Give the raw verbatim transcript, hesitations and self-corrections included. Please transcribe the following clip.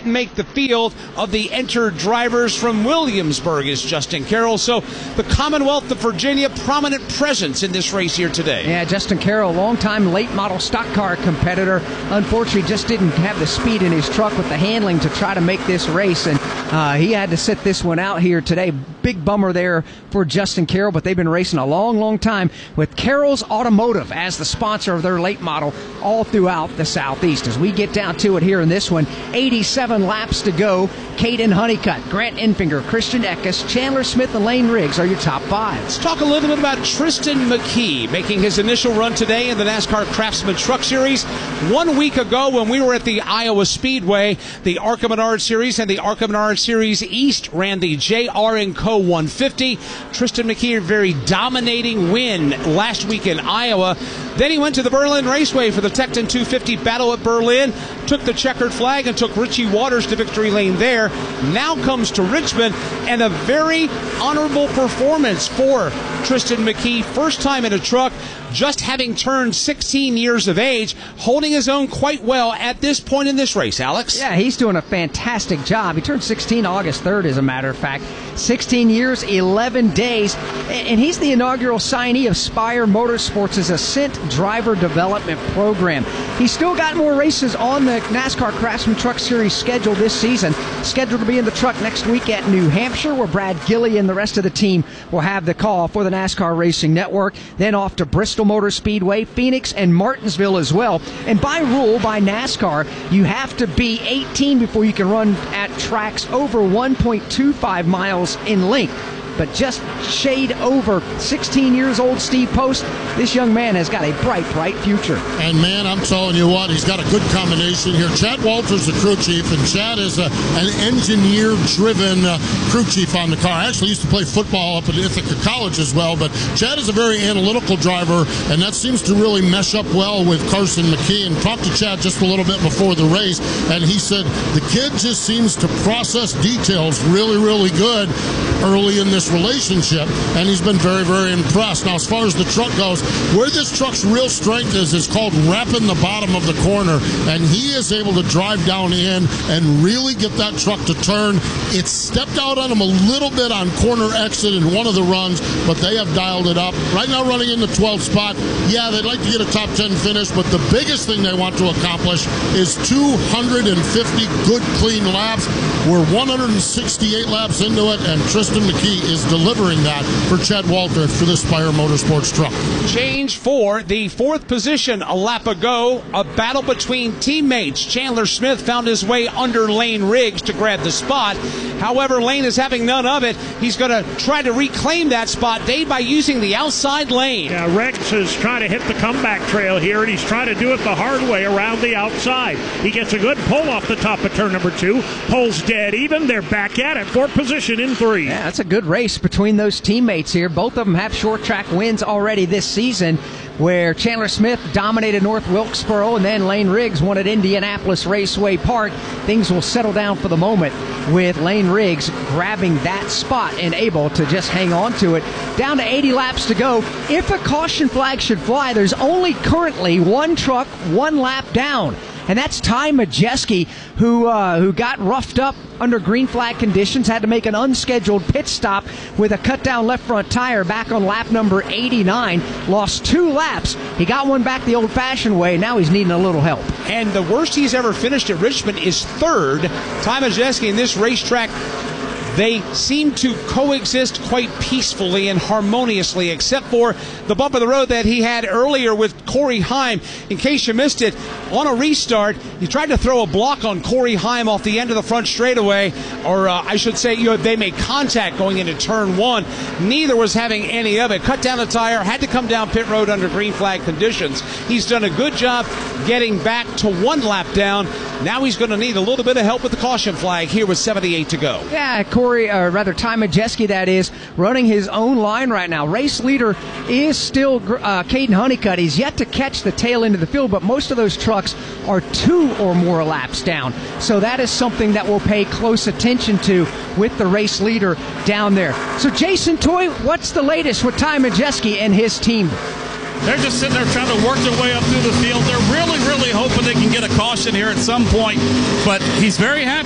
didn't make the field of the entered drivers from Williamsburg is Justin Carroll. So the Commonwealth of Virginia, prominent presence in this race here today. Yeah, Justin Carroll, longtime late model stock car competitor, unfortunately just didn't have the speed in his truck with the handling to try to make this race, and uh, he had to sit this one out here today. Big bummer there for Justin Carroll, but they've been racing a long, long time with Carroll's Automotive as the sponsor of their late model all throughout the Southeast. As we get down to it here in this one, eighty-seven laps to go. Caden Honeycutt, Grant Enfinger, Christian Eckes, Chandler Smith, and Lane Riggs are your top five. Let's talk a little bit about Tristan McKee making his initial run today in the NASCAR Craftsman Truck Series. One week ago when we were at the Iowa Speedway, the ARCA Menard Series and the ARCA Menard Series East ran the J R and Co one fifty. Tristan McKee, a very dominating win last week in Iowa. Then he went to the Berlin Raceway for the Tecton two fifty battle at Berlin, took the checkered flag and took Richie Waters to victory lane there. Now comes to Richmond, and a very honorable performance for Tristan McKee. First time in a truck, just having turned sixteen years of age, holding his own quite well at this point in this race, Alex. Yeah, he's doing a fantastic job. He turned sixteen August third, as a matter of fact. sixteen years, eleven days, and he's the inaugural signee of Spire Motorsports' Ascent Driver Development Program. He's still got more races on the NASCAR Craftsman Truck Series schedule this season. Scheduled to be in the truck next week at New Hampshire, where Brad Gilley and the rest of the team will have the call for the NASCAR Racing Network. Then off to Bristol Motor Speedway, Phoenix, and Martinsville as well. And by rule, by NASCAR, you have to be eighteen before you can run at tracks over one point two five miles in length. But just shade over sixteen years old Steve Post, this young man has got a bright, bright future. And man, I'm telling you what, he's got a good combination here. Chad Walters, the crew chief, and Chad is a, an engineer-driven uh, crew chief on the car. I actually used to play football up at Ithaca College as well, but Chad is a very analytical driver, and that seems to really mesh up well with Carson McKee. And talked to Chad just a little bit before the race, and he said the kid just seems to process details really, really good early in this relationship, and he's been very, very impressed. Now, as far as the truck goes, where this truck's real strength is, is called wrapping the bottom of the corner, and he is able to drive down in and really get that truck to turn. It stepped out on him a little bit on corner exit in one of the runs, but they have dialed it up. Right now running in the twelfth spot. Yeah, they'd like to get a top ten finish, but the biggest thing they want to accomplish is two hundred fifty good, clean laps. We're one hundred sixty-eight laps into it, and Tristan McKee is delivering that for Chad Walter for this Spire Motorsports truck. Change for the fourth position a lap ago. A battle between teammates. Chandler Smith found his way under Lane Riggs to grab the spot. However, Lane is having none of it. He's going to try to reclaim that spot, Dave, by using the outside lane. Yeah, Riggs is trying to hit the comeback trail here, and he's trying to do it the hard way around the outside. He gets a good pull off the top of turn number two. Pulls dead even. They're back at it. Fourth position in three. Yeah, that's a good race between those teammates here. Both of them have short track wins already this season, where Chandler Smith dominated North Wilkesboro and then Lane Riggs won at Indianapolis Raceway Park. Things will settle down for the moment with Lane Riggs grabbing that spot and able to just hang on to it. Down to eighty laps to go. If a caution flag should fly, there's only currently one truck, one lap down. And that's Ty Majeski, who uh, who got roughed up under green flag conditions, had to make an unscheduled pit stop with a cut-down left front tire back on lap number eighty-nine. Lost two laps. He got one back the old-fashioned way. Now he's needing a little help. And the worst he's ever finished at Richmond is third. Ty Majeski in this racetrack, they seem to coexist quite peacefully and harmoniously, except for the bump of the road that he had earlier with Corey Heim. In case you missed it, on a restart, he tried to throw a block on Corey Heim off the end of the front straightaway, or uh, I should say, you know, they made contact going into turn one. Neither was having any of it. Cut down a tire, had to come down pit road under green flag conditions. He's done a good job getting back to one lap down. Now he's going to need a little bit of help with the caution flag here with seventy-eight to go. Yeah, Corey, or rather Ty Majeski, that is, running his own line right now. Race leader is still uh, Caden Honeycutt. He's yet to catch the tail end of the field, but most of those trucks are two or more laps down. So that is something that we'll pay close attention to with the race leader down there. So Jason Toy, what's the latest with Ty Majeski and his team? They're just sitting there trying to work their way up through the field. They're really, really hoping they can get a caution here at some point, but he's very happy.